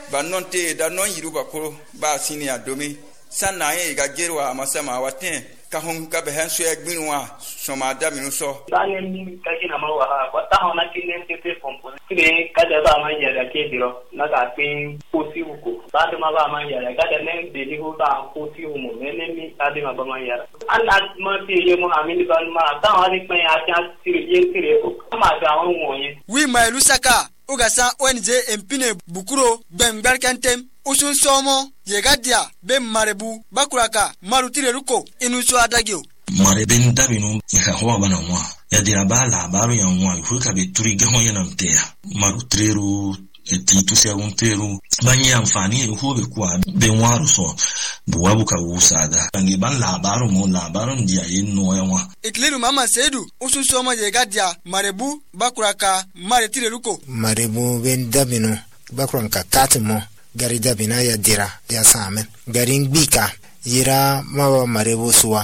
ba non te da non yiru ba ko ba sini adomi sanna ye ga gerwa masama waten ka hon ka be hanso e gbinwa so ma da mi no so ba ne ka kina ma wa ba ta hona kine te te pompo kine ka da ba ma ya da ke diro na ka pin posi uko ba de ma ba ma ya ka da ne de ni ho ba posi umo ne mi ta de ma ba ma ya an ma ti ye mo amini ba ma ta ha ni pe a ta tire ye tire ko ma ga won won wi ma lusaka ugasa ONG empine bukuro bemberkantem usun somo yegadia be marebu bakuraka marutire ruko inuso adagio mareben dabinu ya hawa bana mwa ya dira bala baro ya mwa huka be turi gahon yana mtea marutreru etitu se agunteru banye amfani hobe kwa be nwaru so buwabu ka usada ngi ban labaro mo labaro ndia yeno yawa ikliru mama sedu usun somo yegadia marebu bakuraka maretire ruko marebu ben dabinu bakuranka katimo gari dabina ya dira ya samen garin bika yira mawa marebu suwa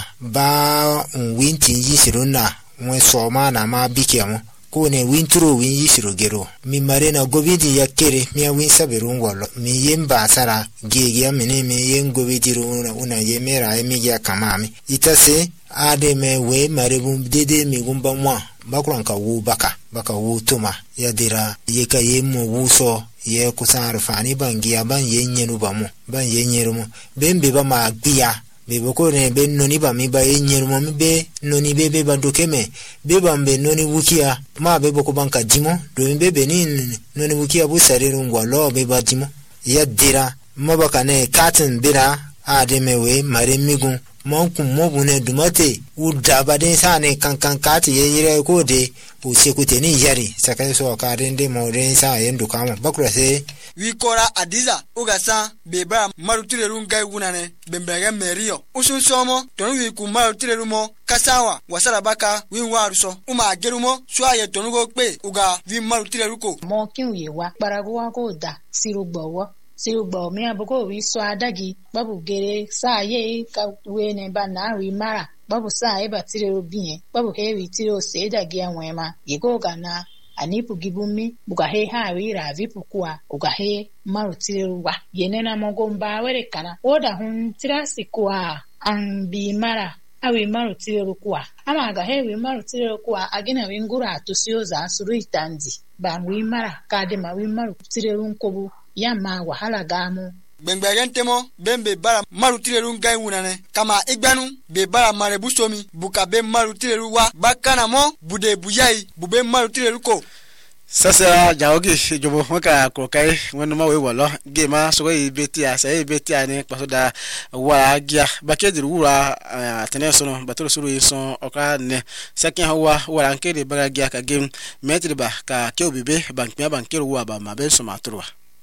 ba winti yisiruna mwe soma na ma bikemo kone wintro win yisiro gero mi marena gobidi yakere mi win saberu ngolo mi yemba sara gege amene mi yen gobidi una yemera emi ya kamami itase ademe we marebu dede mi gumba mwa bakuranka wu baka wu tuma ya dira yeka yemu wuso ye kusar fani bangia ban yenyenu bamu ban yenyeru mo bembe ba ma gbiya be boko ne be noni ba mi ba yenyeru mo be noni be bandukeme be bambe noni wukia ma be boko banka jimo do be benin noni wukia bu sariru ngwalo be ba jimo ya dira mabaka ne katin bira ademewe mare migun monkum mobune dumate udabade sane kankan kati yeyire kode usekute ni yari sakai so ka rende mo rensa yendu kama bakura se wikora adiza ugasa beba marutire rungai wunane bembega merio usun somo tonu wiku marutire rumo kasawa wasara baka winwaruso uma gerumo swaye tonugo pe uga wi marutire ruko mo kinyewa baraguwa ko da sirugbowo Silugbo mi aboko wi so adagi babu gere sa ye ka we ne ba na wi mara babu sa e ba tire obi babu he wi tire o se dagi anwema yego ga na anipu gibumi buga he ha wi ra vipu kwa uga he maru tire ruwa yene na mogomba were kana oda hun tira sikwa an bi mara awi maru tire ruwa ama ga he wi maru tire ruwa agina wi ngura atosioza asuru itandi ba wi mara ka de ma wi maru tire runkobu yama wahala gamu bengbegentemo bembe bara marutire rungai wunane kama igbanu be bara marebu somi buka be marutire ruwa bakana mo bude buyai bube marutire ruko sasa jaogi jobo maka kokai wonu ma we wolo gema so we betia sai betia ni pasoda wa gia bakedru wura atenesono batoro suru yison okra ne sakin hawa wala nkede baga gia ka game metriba ka keobibe bankmia bankeru wa ba mabe so matrwa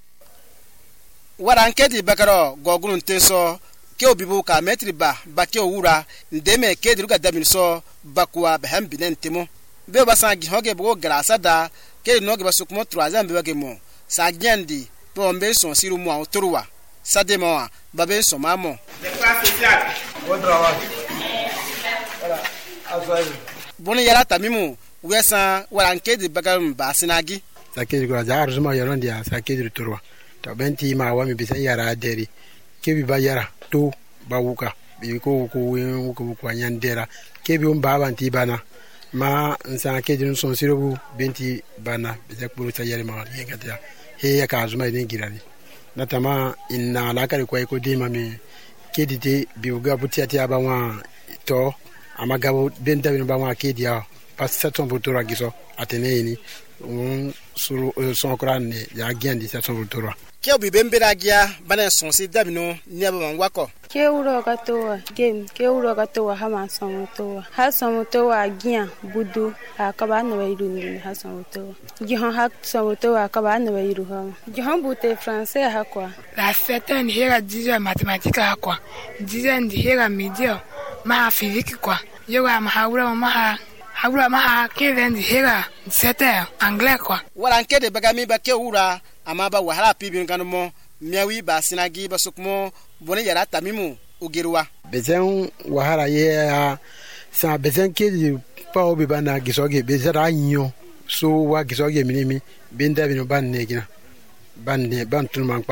wara nkedi bakaro gogurun teso ke obibu ka metriba bake owura ndeme kedru ga dabin so bakwa beham binentemo be basangi hoge bugo grasa da ke noge basukumo troisième be bagemo sagyendi bombe son siru mo autorwa sademo babe so mamo de classe sociale odrawa wala azai boni yala tamimu wesa wara nkedi bakarum basinagi sakedi go ja arjuma yorondi ya sakedi turwa to benti ma wa mi bisa yara deri kebi ba yara to ba wuka bi ko ko nyandera kebi on ba banti bana ma nsa kedin son sirobu benti bana bisa kuru ta yare ma yegata he ya ka azuma idin girani natama inna alaka ko ko dima mi kedite bi uga butiati abawa to amagabo benta bi ba wa kedia pas saton botora giso ateneni suru son krane ya gendi saton botora ke obi bembera gia bana sonsi dabino ni aba wako ke uro gatowa game ke uro gatowa hama somotowa ha somotowa gia budu akaba no weiru ni ha somotowa gihon ha somotowa akaba no weiru ha gihon bute français ha kwa la certaine hera déjà mathématique ha kwa déjà ndi hera media ma physique kwa yoga ma haura ma kevendi hera c'était anglais kwa wala nkede bagami bake ura amaba wahala pibin kanumo miawi basinagi basukmo boni yara tamimu ugerwa bezen wahala ye sa bezen ke pa obi bana gisoge bezara nyo so wa gisoge minimi benda bino banne gina banne bantulman